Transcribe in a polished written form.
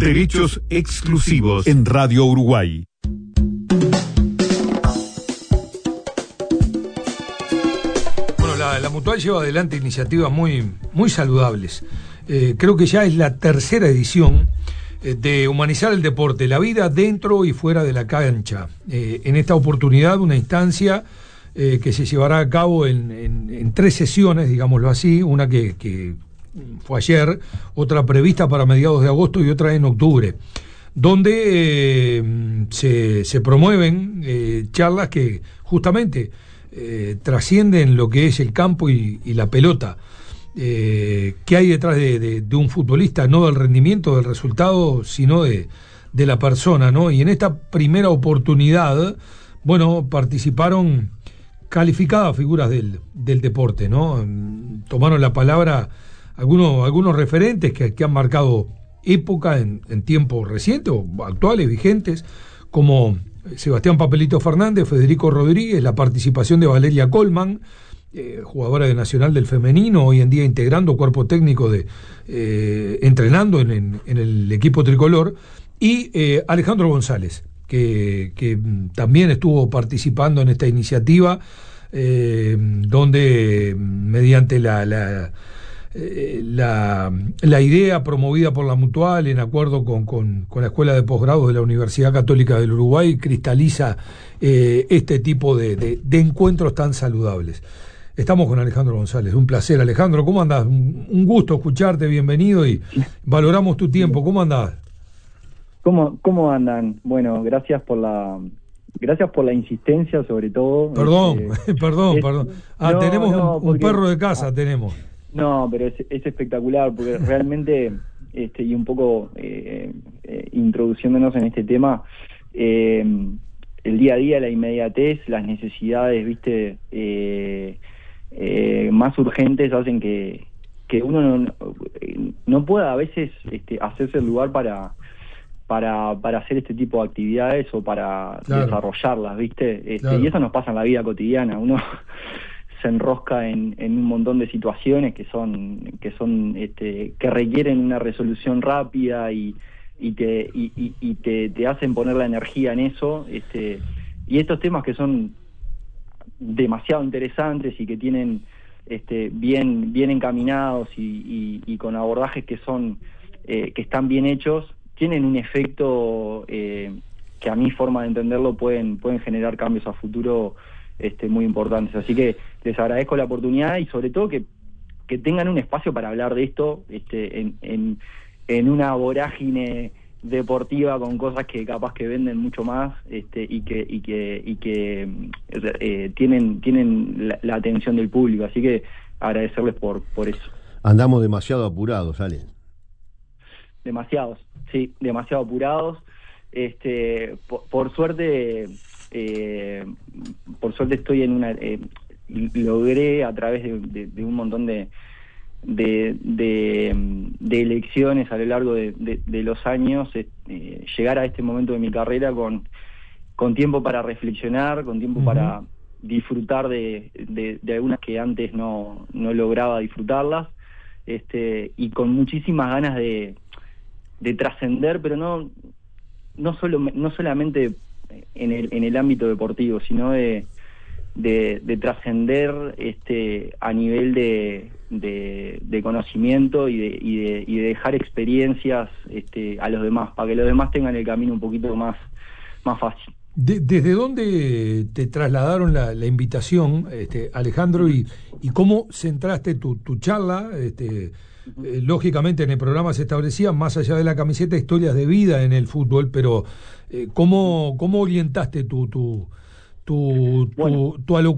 Derechos exclusivos en Radio Uruguay. Bueno, la Mutual lleva adelante iniciativas muy saludables. Creo que ya es la tercera edición de humanizar el deporte, la vida dentro y fuera de la cancha. En esta oportunidad, una instancia que se llevará a cabo en 3 sesiones, digámoslo así, una que fue ayer, otra prevista para mediados de agosto y otra en octubre, donde se promueven charlas que justamente trascienden lo que es el campo y la pelota. ¿Qué hay detrás de un futbolista? No del rendimiento, del resultado, sino de la persona, ¿no? Y en esta primera oportunidad, bueno, participaron calificadas figuras del deporte, ¿no? Tomaron la palabra algunos referentes que han marcado época en tiempos recientes o actuales, vigentes, como Sebastián Papelito Fernández, Federico Rodríguez, la participación de Valeria Colman, jugadora de Nacional del femenino, hoy en día integrando cuerpo técnico entrenando en el equipo tricolor, y Alejandro González, que también estuvo participando en esta iniciativa, donde mediante la idea promovida por la Mutual en acuerdo con la Escuela de Posgrados de la Universidad Católica del Uruguay, cristaliza este tipo de encuentros tan saludables. Estamos con Alejandro González. Un placer, Alejandro. ¿Cómo andás? Un gusto escucharte, bienvenido, y valoramos tu tiempo. ¿Cómo andás? ¿Cómo andan? Bueno, gracias por la insistencia, sobre todo. Perdón. Tenemos un perro de casa, tenemos. No, pero es espectacular, porque realmente, y un poco introduciéndonos en este tema, el día a día, la inmediatez, las necesidades, más urgentes hacen que uno no pueda a veces hacerse el lugar para hacer este tipo de actividades o para desarrollarlas, claro. Y eso nos pasa en la vida cotidiana. Uno se enrosca en un montón de situaciones que requieren una resolución rápida y te hacen poner la energía en eso, y estos temas que son demasiado interesantes y que tienen bien encaminados y con abordajes que están bien hechos, tienen un efecto que a mi forma de entenderlo pueden generar cambios a futuro muy importantes. Así que les agradezco la oportunidad y sobre todo que tengan un espacio para hablar de esto en una vorágine deportiva con cosas que capaz que venden mucho más y que tienen la atención del público. Así que agradecerles por eso. Andamos demasiado apurados, Ale. Demasiado apurados. Por suerte estoy en una logré a través de un montón de elecciones a lo largo de los años llegar a este momento de mi carrera con tiempo para reflexionar, con tiempo para disfrutar de algunas que antes no lograba disfrutarlas, y con muchísimas ganas de trascender, pero no solamente en el ámbito deportivo, sino de trascender a nivel de conocimiento y de dejar experiencias a los demás, para que los demás tengan el camino un poquito más fácil. ¿Desde dónde te trasladaron la invitación, Alejandro, y cómo centraste tu charla? Lógicamente en el programa se establecían, más allá de la camiseta, historias de vida en el fútbol, pero ¿cómo orientaste tu alocución